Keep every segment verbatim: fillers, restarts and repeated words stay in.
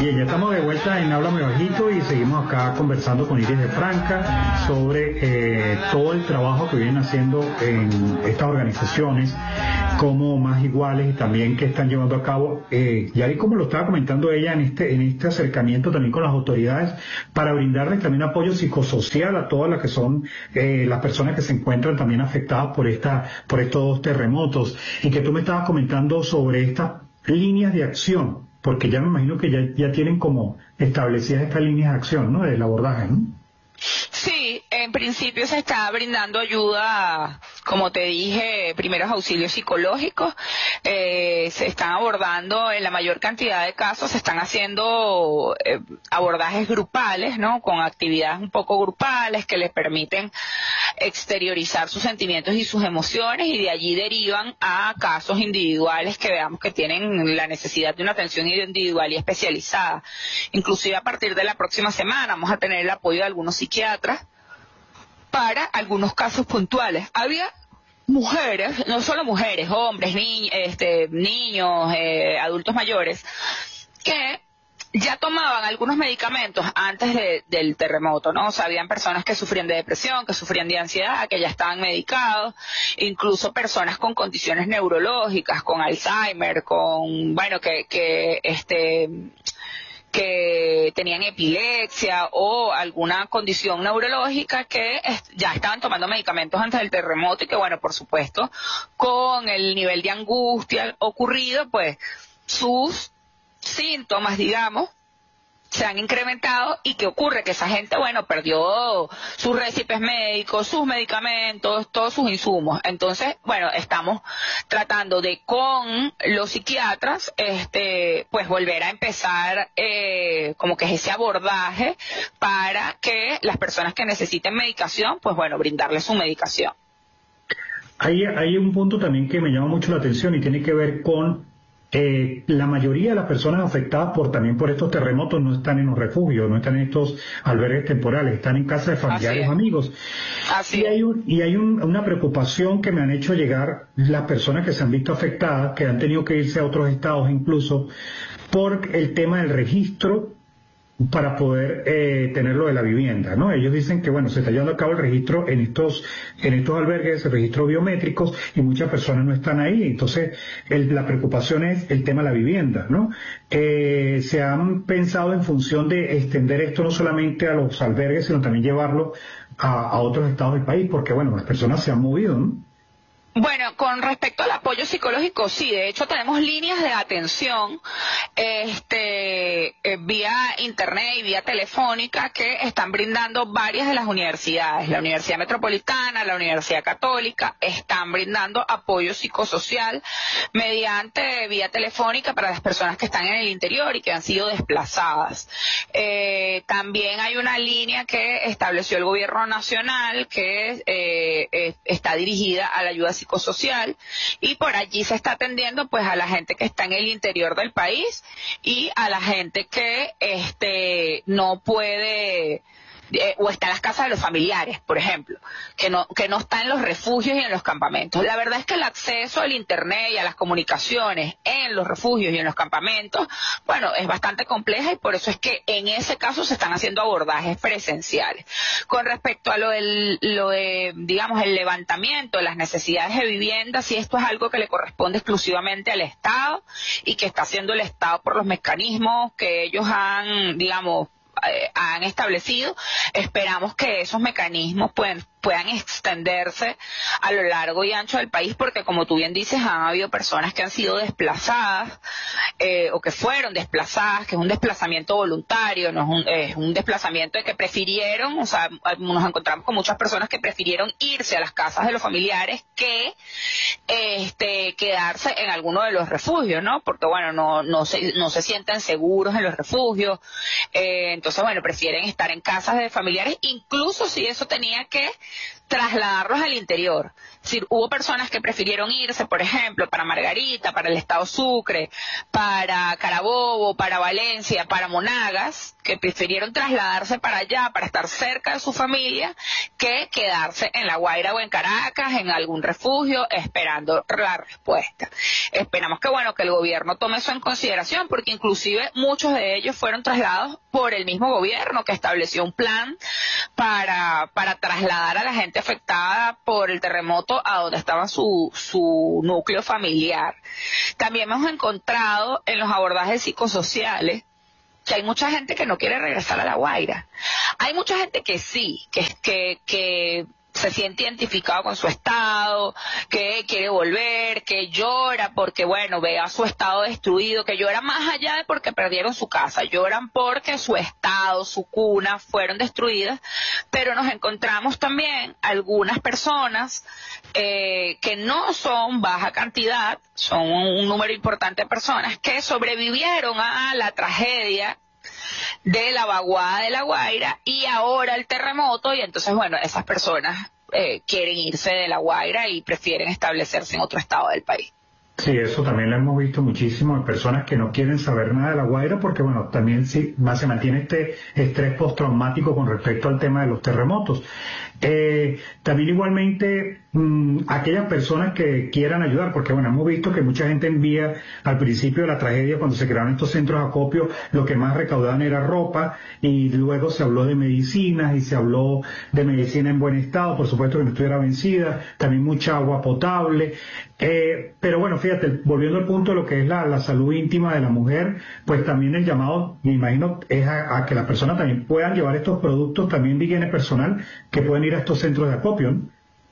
Bien, ya estamos de vuelta en Háblame Bajito y seguimos acá conversando con Iris de Franca sobre eh, todo el trabajo que vienen haciendo en estas organizaciones como Más Iguales y también que están llevando a cabo, eh, ya ahí como lo estaba comentando ella, en este en este acercamiento también con las autoridades para brindarles también apoyo psicosocial a todas las que son eh, las personas que se encuentran también afectadas por esta por estos dos terremotos, y que tú me estabas comentando sobre estas líneas de acción, porque ya me imagino que ya, ya tienen como establecidas estas líneas de acción, ¿no?, del abordaje, ¿no? Sí, en principio se está brindando ayuda, como te dije, primeros auxilios psicológicos, eh, se están abordando en la mayor cantidad de casos, se están haciendo eh, abordajes grupales, ¿no?, con actividades un poco grupales que les permiten exteriorizar sus sentimientos y sus emociones, y de allí derivan a casos individuales que veamos que tienen la necesidad de una atención individual y especializada. Inclusive a partir de la próxima semana vamos a tener el apoyo de algunos psiquiatras para algunos casos puntuales. Había mujeres, no solo mujeres, hombres, ni, este, niños, eh, adultos mayores, que ya tomaban algunos medicamentos antes de, del terremoto, ¿no? O sea, habían personas que sufrían de depresión, que sufrían de ansiedad, que ya estaban medicados, incluso personas con condiciones neurológicas, con Alzheimer, con, bueno, que, que, este, que tenían epilepsia o alguna condición neurológica que ya estaban tomando medicamentos antes del terremoto y que, bueno, por supuesto, con el nivel de angustia ocurrido, pues, sus síntomas, digamos, se han incrementado. ¿Y qué ocurre? Que esa gente, bueno, perdió sus récipes médicos, sus medicamentos, todos sus insumos. Entonces, bueno, estamos tratando de, con los psiquiatras, este, pues volver a empezar eh, como que es ese abordaje para que las personas que necesiten medicación, pues bueno, brindarles su medicación. Hay, hay un punto también que me llama mucho la atención y tiene que ver con Eh, la mayoría de las personas afectadas por también por estos terremotos no están en los refugios, no están en estos albergues temporales, están en casa de familiares o amigos. Así y hay, un, y hay un, una preocupación que me han hecho llegar las personas que se han visto afectadas, que han tenido que irse a otros estados incluso, por el tema del registro para poder eh, tener lo de la vivienda, ¿no? Ellos dicen que, bueno, se está llevando a cabo el registro en estos en estos albergues, el registro biométricos, y muchas personas no están ahí. Entonces, el, la preocupación es el tema de la vivienda, ¿no? Eh, se han pensado en función de extender esto no solamente a los albergues, sino también llevarlo a, a otros estados del país, porque, bueno, las personas se han movido, ¿no? Bueno, con respecto al apoyo psicológico, sí, de hecho tenemos líneas de atención este, eh, vía internet y vía telefónica que están brindando varias de las universidades. La Universidad Metropolitana, la Universidad Católica, están brindando apoyo psicosocial mediante vía telefónica para las personas que están en el interior y que han sido desplazadas. Eh, también hay una línea que estableció el gobierno nacional que eh, eh, está dirigida a la ayuda psicológica psicosocial, y por allí se está atendiendo pues a la gente que está en el interior del país y a la gente que este no puede eh, o está en las casas de los familiares, por ejemplo, que no que no está en los refugios y en los campamentos. La verdad es que el acceso al internet y a las comunicaciones en los refugios y en los campamentos, bueno, es bastante compleja, y por eso es que en ese caso se están haciendo abordajes presenciales. Con respecto a lo del, lo de, digamos, el levantamiento de las necesidades de vivienda, si esto es algo que le corresponde exclusivamente al Estado y que está haciendo el Estado por los mecanismos que ellos han, digamos, eh, han establecido, esperamos que esos mecanismos pueden puedan extenderse a lo largo y ancho del país, porque como tú bien dices, han habido personas que han sido desplazadas eh, o que fueron desplazadas, que es un desplazamiento voluntario, no es un, es un desplazamiento de que prefirieron, o sea, nos encontramos con muchas personas que prefirieron irse a las casas de los familiares que este quedarse en alguno de los refugios, ¿no? Porque bueno, no no se no se sienten seguros en los refugios, eh, entonces bueno, prefieren estar en casas de familiares, incluso si eso tenía que trasladarlos al interior. Es decir, hubo personas que prefirieron irse, por ejemplo, para Margarita, para el estado Sucre, para Carabobo, para Valencia, para Monagas, que prefirieron trasladarse para allá, para estar cerca de su familia, que quedarse en La Guaira o en Caracas, en algún refugio, esperando la respuesta. Esperamos que, bueno, que el gobierno tome eso en consideración, porque inclusive muchos de ellos fueron trasladados por el mismo gobierno, que estableció un plan para, para trasladar a la gente afectada por el terremoto a donde estaba su, su núcleo familiar. También hemos encontrado en los abordajes psicosociales que hay mucha gente que no quiere regresar a La Guaira. Hay mucha gente que sí, que, que, que se siente identificado con su estado, que quiere volver, que llora porque, bueno, ve a su estado destruido, que llora más allá de porque perdieron su casa, lloran porque su estado, su cuna fueron destruidas, pero nos encontramos también algunas personas eh, que no son baja cantidad, son un número importante de personas que sobrevivieron a la tragedia de la vaguada de La Guaira y ahora el terremoto, y entonces, bueno, esas personas eh, quieren irse de La Guaira y prefieren establecerse en otro estado del país. Sí, eso también lo hemos visto muchísimo en personas que no quieren saber nada de La Guaira porque, bueno, también sí, más se mantiene este estrés postraumático con respecto al tema de los terremotos. Eh, también igualmente mmm, aquellas personas que quieran ayudar, porque bueno, hemos visto que mucha gente envía al principio de la tragedia, cuando se crearon estos centros de acopio, lo que más recaudaban era ropa, y luego se habló de medicinas y se habló de medicina en buen estado, por supuesto que no estuviera vencida, también mucha agua potable, eh, pero bueno, fíjate, volviendo al punto de lo que es la, la salud íntima de la mujer, pues también el llamado, me imagino, es a, a que las personas también puedan llevar estos productos también de higiene personal, que pueden ir a estos centros de acopio, ¿no?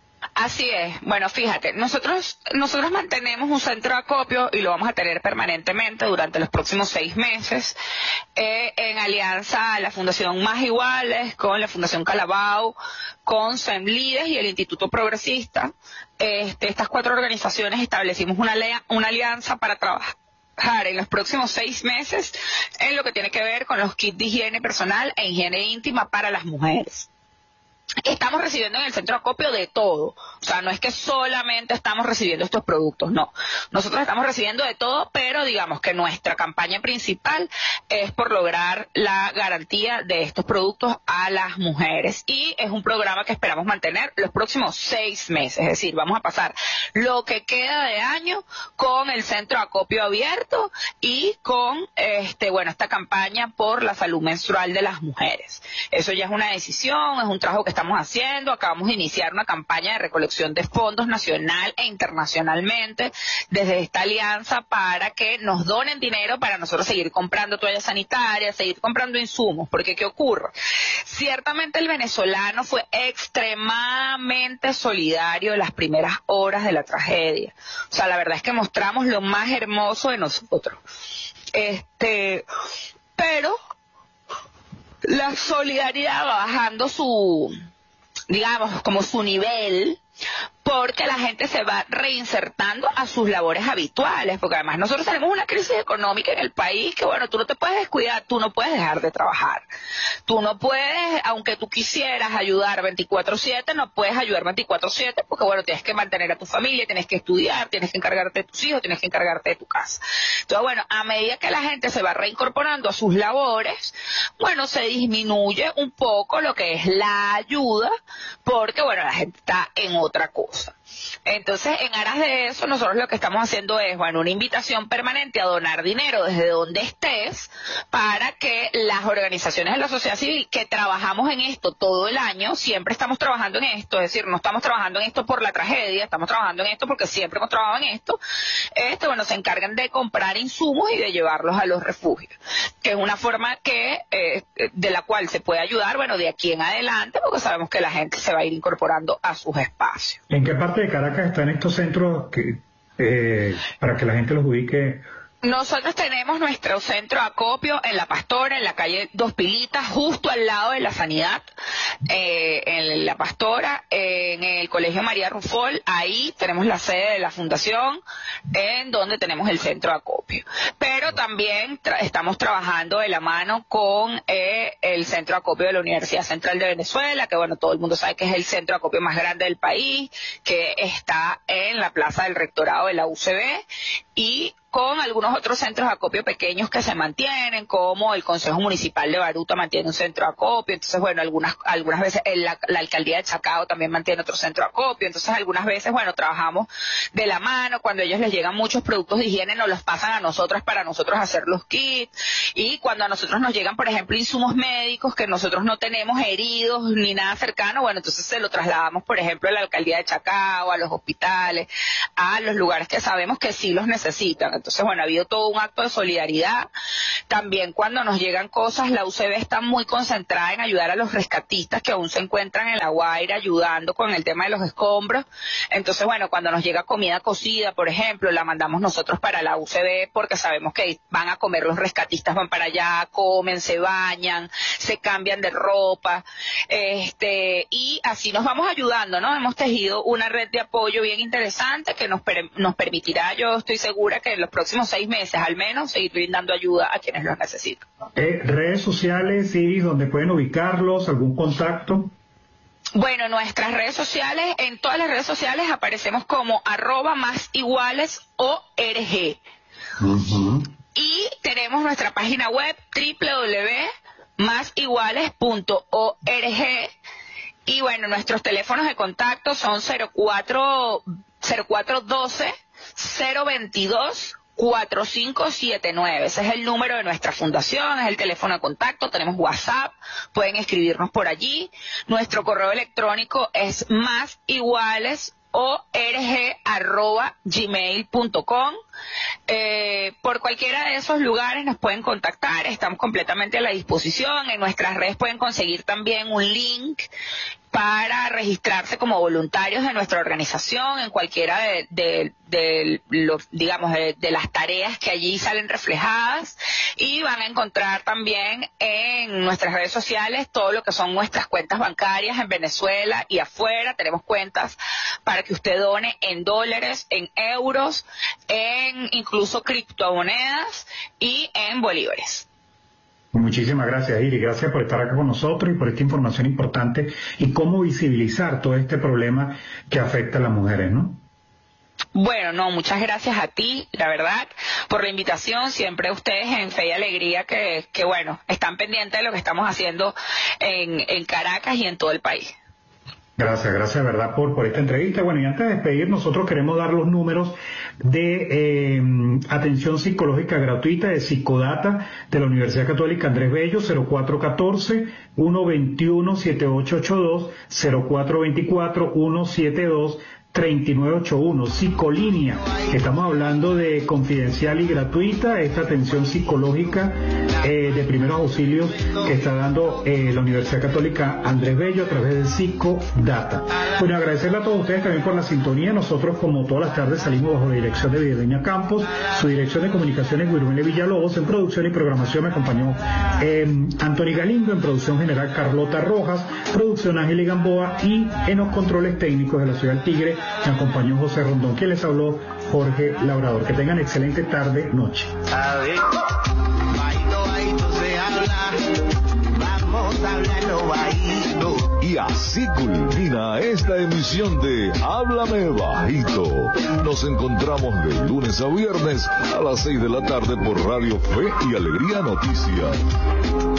Así es. Bueno, fíjate, nosotros nosotros mantenemos un centro de acopio y lo vamos a tener permanentemente durante los próximos seis meses eh, en alianza a la Fundación Más Iguales, con la Fundación Calabao, con SEMLIDES y el Instituto Progresista. Este, estas cuatro organizaciones establecimos una, lea, una alianza para trabajar en los próximos seis meses en lo que tiene que ver con los kits de higiene personal e higiene íntima para las mujeres. Estamos recibiendo en el centro de acopio de todo, o sea, no es que solamente estamos recibiendo estos productos, no, nosotros estamos recibiendo de todo, pero digamos que nuestra campaña principal es por lograr la garantía de estos productos a las mujeres, y es un programa que esperamos mantener los próximos seis meses, es decir, vamos a pasar lo que queda de año con el centro de acopio abierto y con este bueno esta campaña por la salud menstrual de las mujeres. Eso ya es una decisión, es un trabajo que está estamos haciendo. Acabamos de iniciar una campaña de recolección de fondos nacional e internacionalmente desde esta alianza para que nos donen dinero para nosotros seguir comprando toallas sanitarias, seguir comprando insumos, porque ¿qué ocurre? Ciertamente el venezolano fue extremadamente solidario en las primeras horas de la tragedia. O sea, la verdad es que mostramos lo más hermoso de nosotros. Este, pero la solidaridad va bajando su, digamos, como su nivel, porque la gente se va reinsertando a sus labores habituales, porque además nosotros tenemos una crisis económica en el país que, bueno, tú no te puedes descuidar, tú no puedes dejar de trabajar, tú no puedes, aunque tú quisieras ayudar veinticuatro siete, no puedes ayudar veinticuatro siete, porque, bueno, tienes que mantener a tu familia, tienes que estudiar, tienes que encargarte de tus hijos, tienes que encargarte de tu casa. Entonces, bueno, a medida que la gente se va reincorporando a sus labores, bueno, se disminuye un poco lo que es la ayuda, porque, bueno, la gente está en otra cosa. Entonces, en aras de eso, nosotros lo que estamos haciendo es, bueno, una invitación permanente a donar dinero desde donde estés para que las organizaciones de la sociedad civil que trabajamos en esto todo el año, siempre estamos trabajando en esto, es decir, no estamos trabajando en esto por la tragedia, estamos trabajando en esto porque siempre hemos trabajado en esto, este, bueno, se encargan de comprar insumos y de llevarlos a los refugios, que es una forma que eh, de la cual se puede ayudar, bueno, de aquí en adelante, porque sabemos que la gente se va a ir incorporando a sus espacios. ¿En qué parte de Caracas están estos centros que, eh, para que la gente los ubique Nosotros tenemos nuestro centro de acopio en La Pastora, en la calle Dos Pilitas, justo al lado de la Sanidad, eh, en La Pastora, eh, en el Colegio María Rufol. Ahí tenemos la sede de la fundación, en donde tenemos el centro de acopio. Pero también tra- estamos trabajando de la mano con eh, el centro de acopio de la Universidad Central de Venezuela, que bueno, todo el mundo sabe que es el centro de acopio más grande del país, que está en la plaza del rectorado de la U C B, y con algunos otros centros de acopio pequeños que se mantienen, como el Consejo Municipal de Baruta mantiene un centro de acopio. Entonces, bueno, algunas algunas veces la, la Alcaldía de Chacao también mantiene otro centro de acopio. Entonces, algunas veces, bueno, trabajamos de la mano. Cuando a ellos les llegan muchos productos de higiene, nos los pasan a nosotros para nosotros hacer los kits. Y cuando a nosotros nos llegan, por ejemplo, insumos médicos que nosotros no tenemos heridos ni nada cercano, bueno, entonces se lo trasladamos, por ejemplo, a la Alcaldía de Chacao, a los hospitales, a los lugares que sabemos que sí los necesitan. Entonces, bueno, ha habido todo un acto de solidaridad. También cuando nos llegan cosas, la U C B está muy concentrada en ayudar a los rescatistas que aún se encuentran en La Guaira, ayudando con el tema de los escombros. Entonces, bueno, cuando nos llega comida cocida, por ejemplo, la mandamos nosotros para la U C B porque sabemos que van a comer los rescatistas, van para allá, comen, se bañan, se cambian de ropa, este, y así nos vamos ayudando, ¿no? Hemos tejido una red de apoyo bien interesante que nos, per- nos permitirá, yo estoy segura, que en los próximos seis meses al menos seguir brindando ayuda a quienes los necesitan. Eh, redes sociales, Iris, donde pueden ubicarlos, algún contacto. Bueno, nuestras redes sociales, en todas las redes sociales aparecemos como arroba más iguales O R G. Uh-huh. Y tenemos nuestra página web doble u doble u doble u punto más iguales punto org. Y bueno, nuestros teléfonos de contacto son cero cuatro doce cero veintidós cuatro cinco siete nueve. Ese es el número de nuestra fundación, es el teléfono de contacto. Tenemos WhatsApp, pueden escribirnos por allí. Nuestro correo electrónico es más iguales org arroba gmail punto com. Eh, por cualquiera de esos lugares nos pueden contactar, estamos completamente a la disposición. En nuestras redes pueden conseguir también un link para registrarse como voluntarios de nuestra organización en cualquiera de, de, de los, digamos, de, de las tareas que allí salen reflejadas, y van a encontrar también en nuestras redes sociales todo lo que son nuestras cuentas bancarias en Venezuela y afuera. Tenemos cuentas para que usted done en dólares, en euros, en incluso criptomonedas y en bolívares. Muchísimas gracias, Iris. Gracias por estar acá con nosotros y por esta información importante y cómo visibilizar todo este problema que afecta a las mujeres, ¿no? Bueno, no, muchas gracias a ti, la verdad, por la invitación. Siempre a ustedes en Fe y Alegría que, que bueno, están pendientes de lo que estamos haciendo en, en Caracas y en todo el país. Gracias, gracias, verdad, por, por esta entrevista. Bueno, y antes de despedir, nosotros queremos dar los números de eh, atención psicológica gratuita de Psicodata de la Universidad Católica Andrés Bello, cero cuatro uno cuatro, uno dos uno, siete ocho ocho dos, cero cuatro dos cuatro, uno siete dos, tres nueve ocho uno. Psicolínea, estamos hablando de confidencial y gratuita, esta atención psicológica eh, de primeros auxilios que está dando eh, la Universidad Católica Andrés Bello a través de Psicodata. Bueno, agradecerle a todos ustedes también por la sintonía. Nosotros, como todas las tardes, salimos bajo la dirección de Videdeña Campos, su dirección de comunicaciones Guirumele Villalobos. En producción y programación me acompañó eh, Anthony Galindo, en producción general Carlota Rojas, producción Ángel Gamboa, y en los controles técnicos de la Ciudad del Tigre me acompañó José Rondón, quien les habló Jorge Labrador. Que tengan excelente tarde, noche. A ver, bajito, bajito se habla, vamos a hablarlo bajito. Y así culmina esta emisión de Háblame Bajito. Nos encontramos de lunes a viernes a las seis de la tarde por Radio Fe y Alegría Noticias.